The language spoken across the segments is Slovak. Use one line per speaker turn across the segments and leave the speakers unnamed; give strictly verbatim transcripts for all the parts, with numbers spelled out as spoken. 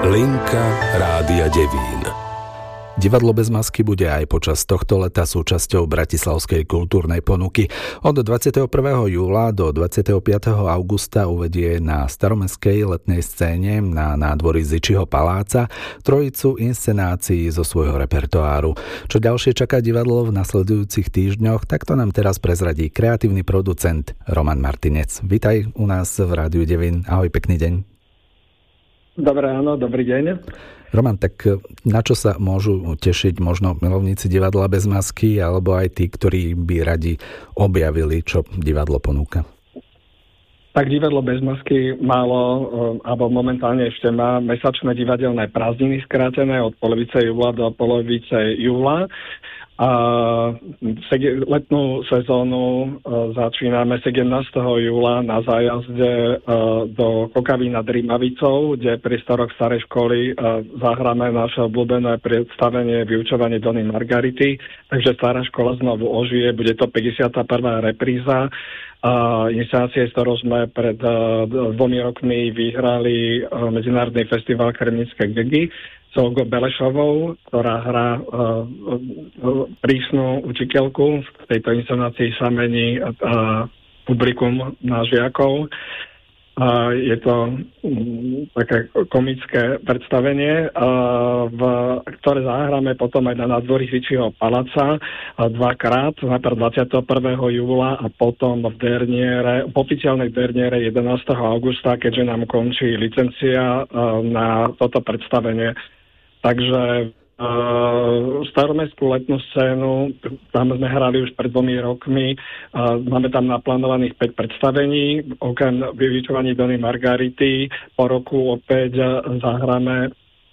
Linka Rádia Devín. Divadlo bez masky bude aj počas tohto leta súčasťou bratislavskej kultúrnej ponuky. Od dvadsiateho prvého júla do dvadsiateho piateho augusta uvedie na staromestskej letnej scéne na nádvorí Zičiho paláca trojicu inscenácií zo svojho repertoáru. Čo ďalšie čaká divadlo v nasledujúcich týždňoch, tak to nám teraz prezradí kreatívny producent Roman Martinec. Vitaj u nás v Rádiu Devín. Ahoj, pekný deň.
Dobré ráno, dobrý deň.
Roman, tak na čo sa môžu tešiť možno milovníci divadla bez masky, alebo aj tí, ktorí by radi objavili, čo divadlo ponúka?
Tak divadlo bez masky malo, alebo momentálne ešte má mesačné divadelné prázdniny skrátené od polovice júla do polovice júla. A letnú sezónu začíname sedemnásteho júla na zájazde do Kokavy nad Rímavicou, kde pri storoch starej školy zahráme naše obľúbené predstavenie Vyučovanie Donny Margarity. Takže stará škola znovu ožije, bude to päťdesiata prvá repríza. Inscenácie, s ktorou sme pred dvomi rokmi vyhrali Medzinárodný festival Kremnické gegy s Olgou Belešovou, ktorá hrá uh, uh, prísnu učiteľku. V tejto inscenácii sa mení uh, publikum na žiakov. Uh, je to um, také komické predstavenie, uh, v, ktoré zahráme potom aj na nádvorí Zičiho paláca uh, dvakrát, najprv dvadsiateho prvého júla a potom v derniére, v oficiálnej derniére jedenásteho augusta, keďže nám končí licencia uh, na toto predstavenie. Takže uh, staromestskú letnú scénu, tam sme hrali už pred dvomi rokmi, uh, máme tam naplánovaných päť predstavení, okrem Vyučovaní Donny Margarity, po roku opäť uh, zahráme...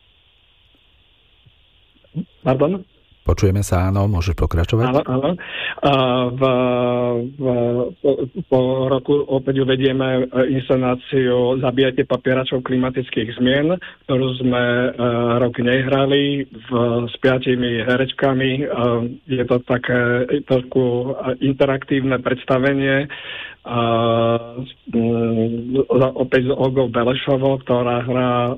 Pardon?
Počujeme sa, áno, môžeš pokračovať?
Áno, áno. Uh, v, v, po, po roku opäť uvedieme inscenáciu Zabíjajte papieračov klimatických zmien, ktorú sme uh, rok nehrali v, s piatimi herečkami. Uh, je to také trošku interaktívne predstavenie. Uh, opäť s Olgou Belešovou, ktorá hrá uh,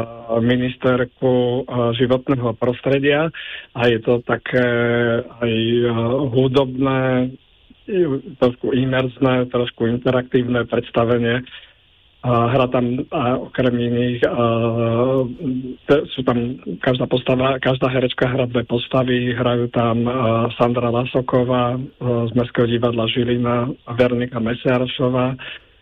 ministerku uh, životného prostredia, a je to také aj uh, hudobné, trošku imerzné, trošku interaktívne predstavenie. Uh, hra tam uh, okrem iných uh, te, sú tam každá postava, každá herečka hrá dve postavy, hrajú tam uh, Sandra Lasoková uh, z Mestského divadla Žilina a Veronika Mesiarošová,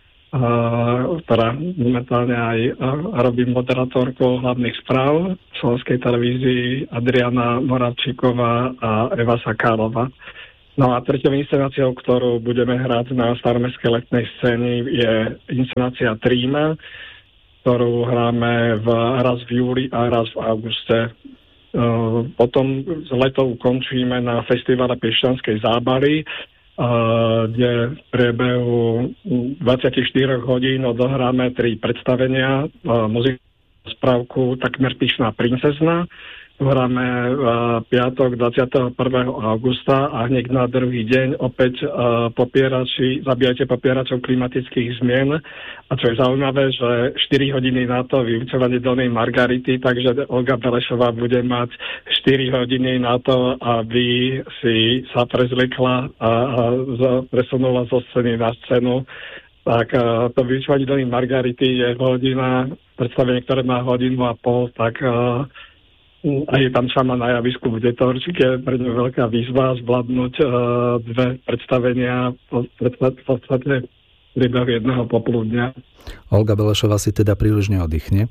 uh, ktorá momentálne aj uh, robí moderátorku hlavných správ v Slovenskej televízii, Adriana Moravčíková a Eva Sakálová. No a treťou inscenáciou, ktorú budeme hrať na staromestskej letnej scéne, je inscenácia Tríma, ktorú hráme v, raz v júli a raz v auguste. Uh, potom z leto ukončíme na festivale Piešťanskej zábavy, uh, kde v priebehu dvadsaťštyri hodín odohráme tri predstavenia. Uh, muzickú správku Takmer pyšná princezna, hráme uh, piatok dvadsiateho prvého augusta a hneď na druhý deň opäť uh, popierači, Zabíjajte popieračov klimatických zmien. A čo je zaujímavé, že štyri hodiny na to Vyučovanie Donny Margarity, takže Olga Belešová bude mať štyri hodiny na to, aby si sa prezlikla a, a presunula zo scény na scénu. Tak uh, to Vyučovanie Donny Margarity je hodina, predstavenie, ktoré má hodinu a pol, tak uh, a je tam sama na javisku, bude to určite pre ňu veľká výzva zvládnuť uh, dve predstavenia v podstate v priebehu jedného popoludňa.
Olga Belešová si teda príliš neoddychne?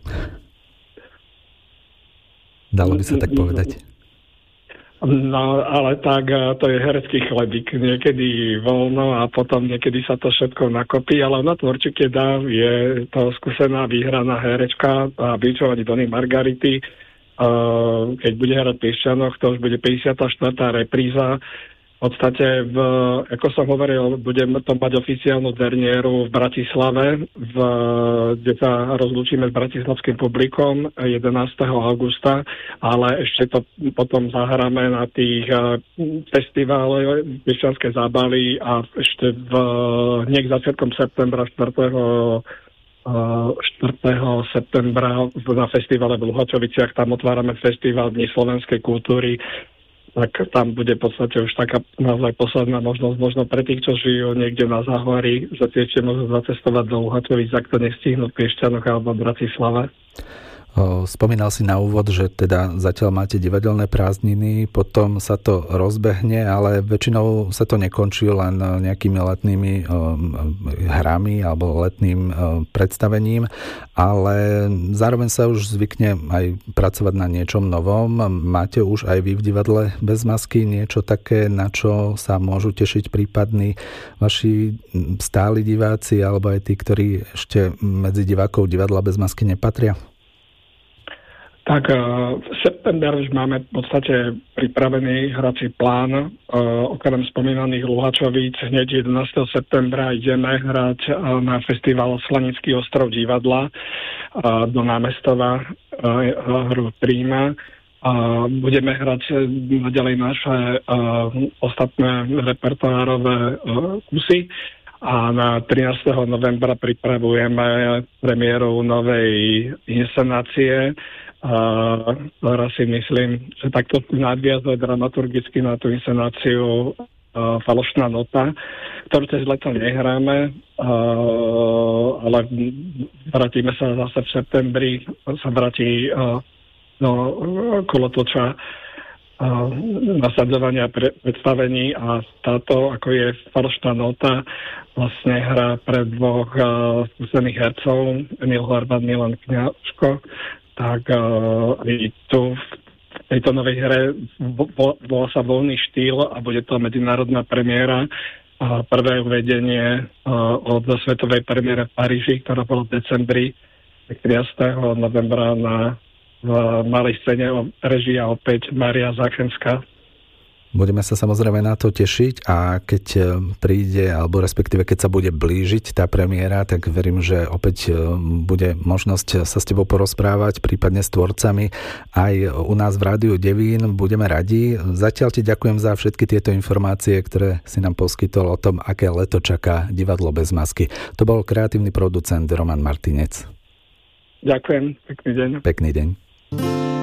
Dalo by sa tak povedať?
No, ale tak to je herecký chlebík. Niekedy voľno a potom niekedy sa to všetko nakopí, ale ona to určite dá. Je to skúsená, vyhraná herečka a Vyučovanie Donny Margarity. Uh, keď bude hrať v Piešťanoch, to už bude päťdesiata štvrtá repríza. V podstate, v, ako som hovoril, budeme to mať oficiálnu derniéru v Bratislave, v, kde sa rozlúčime s bratislavským publikom jedenásteho augusta, ale ešte to potom zahráme na tých uh, festiválach Piešťanské zábavy a ešte v, hneď začiatkom septembra štvrtého štvrtého septembra na festivale v Luhačoviciach, tam otvárame festival Dní slovenskej kultúry, tak tam bude v podstate už taká naozaj posledná možnosť, možno pre tých, čo žijú niekde na Záhorí, že si ešte môžu zacestovať do Luhačovic, ak to nestihnú v Piešťanoch alebo v Bratislave.
Spomínal si na úvod, že teda zatiaľ máte divadelné prázdniny, potom sa to rozbehne, ale väčšinou sa to nekončí len nejakými letnými hrami alebo letným predstavením, ale zároveň sa už zvykne aj pracovať na niečom novom. Máte už aj vy v divadle Bez masky niečo také, na čo sa môžu tešiť prípadní vaši stáli diváci alebo aj tí, ktorí ešte medzi divákov divadla Bez masky nepatria?
Tak v september už máme v podstate pripravený hrací plán. Okrem spomínaných Luhačovíc hneď jedenásteho septembra ideme hrať na festival Slanický ostrov divadla do Námestova hru Príma. Budeme hrať naďalej naše ostatné repertoárové kusy. A na trinásteho novembra pripravujeme premiéru novej inscenácie, ktorá si myslím, že takto nadviazuje dramaturgicky na tú inscenáciu Falošná nota, ktorú cez leto nehráme, ale vrátime sa zase v septembri, sa vráti do kolotoča nasadzovania pre, predstavení a táto, ako je Falošná nota, vlastne hrá pre dvoch uh, skúsených hercov, Emil Horváth, Milan Kňažko, tak uh, aj tu v tejto novej hre volá sa Voľný štýl a bude to medzinárodná premiéra a prvé uvedenie uh, od svetovej premiére v Paríži, ktorá bola v decembri trinásteho novembra na v malej scéne, režia opäť Mária Záchenská.
Budeme sa samozrejme na to tešiť a keď príde, alebo respektíve keď sa bude blížiť tá premiéra, tak verím, že opäť bude možnosť sa s tebou porozprávať, prípadne s tvorcami aj u nás v Rádiu Devín. Budeme radi. Zatiaľ ti ďakujem za všetky tieto informácie, ktoré si nám poskytol o tom, aké leto čaká divadlo Bez masky. To bol kreatívny producent Roman Martinec.
Ďakujem. Pekný deň.
Pekný deň.